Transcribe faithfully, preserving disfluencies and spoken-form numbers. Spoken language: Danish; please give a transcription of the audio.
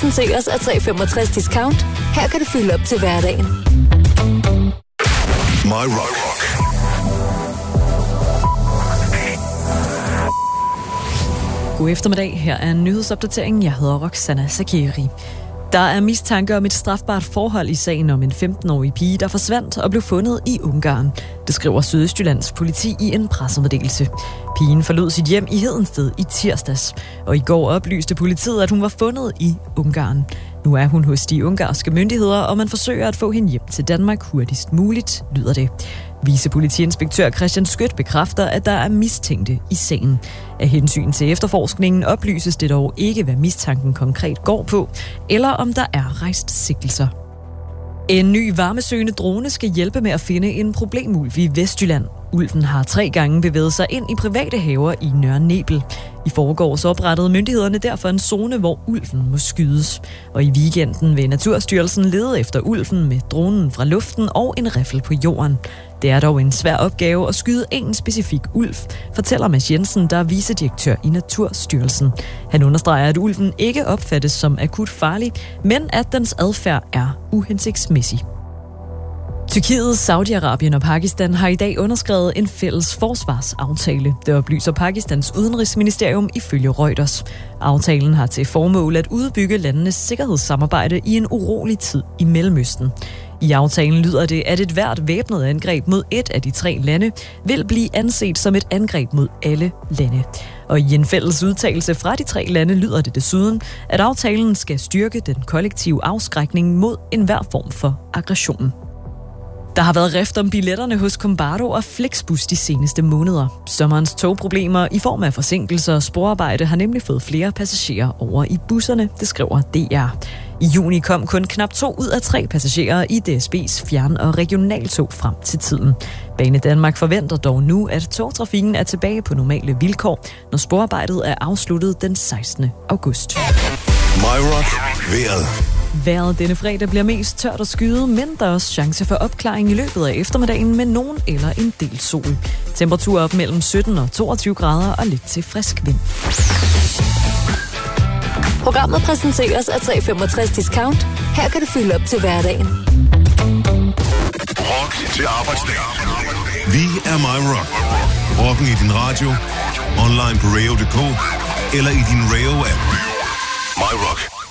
præsenteres af tre femogtres Discount. Her kan du fylde op til hverdagen. My Rock. God eftermiddag. Her er en nyhedsopdatering. Jeg hedder Roxana Sakiri. Der er mistanke om et strafbart forhold i sagen om en femten-årig pige, der forsvandt og blev fundet i Ungarn. Det skriver Sydøstjyllands politi i en pressemeddelelse. Pigen forlod sit hjem i Hedensted i tirsdags, og i går oplyste politiet, at hun var fundet i Ungarn. Nu er hun hos de ungarske myndigheder, og man forsøger at få hende hjem til Danmark hurtigst muligt, lyder det. Vicepolitiinspektør Christian Skødt bekræfter, at der er mistænkte i sagen. Af hensyn til efterforskningen oplyses det dog ikke, hvad mistanken konkret går på, eller om der er rejst sigtelser. En ny varmesøgende drone skal hjælpe med at finde en problemulv i Vestjylland. Ulven har tre gange bevæget sig ind i private haver i Nørre Nebel. I forgårs oprettede myndighederne derfor en zone, hvor ulven må skydes. Og i weekenden vil Naturstyrelsen lede efter ulven med dronen fra luften og en riffel på jorden. Det er dog en svær opgave at skyde en specifik ulv, fortæller Mads Jensen, der er vicedirektør i Naturstyrelsen. Han understreger, at ulven ikke opfattes som akut farlig, men at dens adfærd er uhensigtsmæssig. Tyrkiet, Saudi-Arabien og Pakistan har i dag underskrevet en fælles forsvarsaftale. Det oplyser Pakistans udenrigsministerium ifølge Reuters. Aftalen har til formål at udbygge landenes sikkerhedssamarbejde i en urolig tid i Mellemøsten. I aftalen lyder det, at et hvert væbnet angreb mod et af de tre lande vil blive anset som et angreb mod alle lande. Og i en fælles udtalelse fra de tre lande lyder det desuden, at aftalen skal styrke den kollektive afskrækning mod enhver form for aggression. Der har været rift om billetterne hos Combardo og Flixbus de seneste måneder. Sommerens togproblemer i form af forsinkelser og sporarbejde har nemlig fået flere passagerer over i busserne, det skriver D R. I juni kom kun knap to ud af tre passagerer i D S B's fjern- og regionaltog frem til tiden. Bane Danmark forventer dog nu, at togtrafikken er tilbage på normale vilkår, når sporarbejdet er afsluttet den sekstende august. My Rock. Vejret. Vejret denne fredag bliver mest tørt og skyet, men der er også chance for opklaring i løbet af eftermiddagen med nogen eller en del sol. Temperatur op mellem sytten og toogtyve grader og lidt til frisk vind. Programmet præsenteres af tre femogtres Discount. Her kan du fylde op til hverdagen. Rock til arbejdsdag. Vi er My Rock. Rocken i din radio, online på radio punktum d k eller i din Radio-app. My Rock.